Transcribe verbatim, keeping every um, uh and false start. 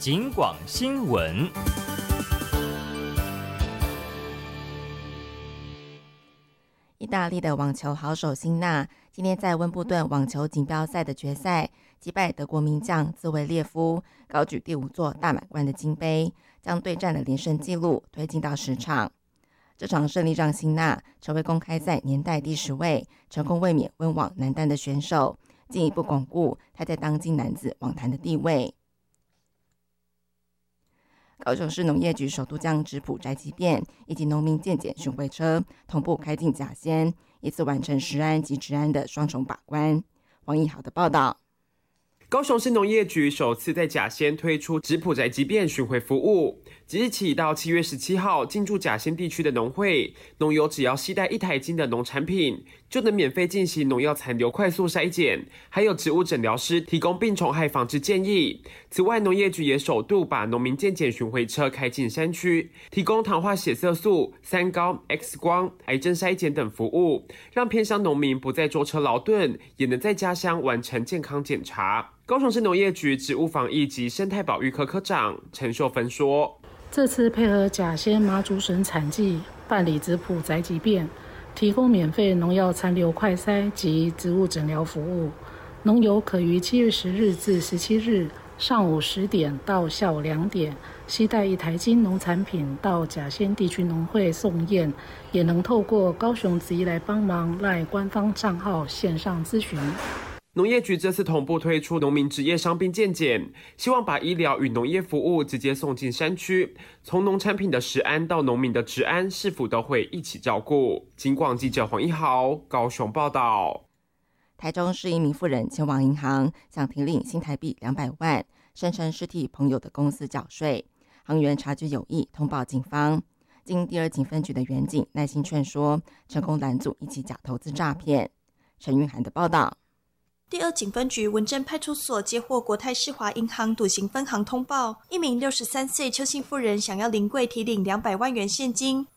警广新闻。 意大利的网球好手辛纳今天在温布顿网球锦标赛的决赛击败德国名将兹维列夫，高举第五座大满贯的金杯，将对战的连胜纪录推进到十场。这场胜利让辛纳成为公开赛年代第十位成功卫冕温网男单的选手，进一步巩固他在当今男子网坛的地位。高雄市农业局首都将质谱宅急便以及农民健检巡回车同步开进甲仙，一次完成食安及治安的双重把关。王义豪的报道。 高雄市农业局首次在甲仙推出质谱宅急便巡回服务，即日起到七月十七号进驻甲仙地区的农会，农友只要携带一台斤的农产品，就能免费进行农药残留快速筛检，还有植物诊疗师提供病虫害防治建议。此外，农业局也首度把农民健检巡回车开进山区，提供糖化血色素、三高、X 光、癌症筛检等服务，让偏乡农民不再舟车劳顿，也能在家乡完成健康检查。高雄市农业局植物防疫及生态保育科科长陈秀芬说， 这次配合甲仙马祖省产季办理质谱宅急便，提供免费农药残留快筛及植物诊疗服务。农友可于七月十日至十七日上午十点到下午两点，携带一台斤农产品到甲仙地区农会送验，也能透过高雄职医来帮忙赖官方账号线上咨询。 农业局这次同步推出农民职业伤病健检，希望把医疗与农业服务直接送进山区，从农产品的食安到农民的治安，是否都会一起照顾？警广记者黄一豪高雄报道。 台中市一名妇人前往银行，想提领新台币两百万，声称是替朋友的公司缴税。行员察觉有异，通报警方。经第二警分局的员警耐心劝说，成功拦阻一起假投资诈骗。陈韵涵的报道。 第二警分局文正派出所接获国泰世华银行笃行分行通报，一名六十三岁邱姓妇人想要临柜提领两百万元现金，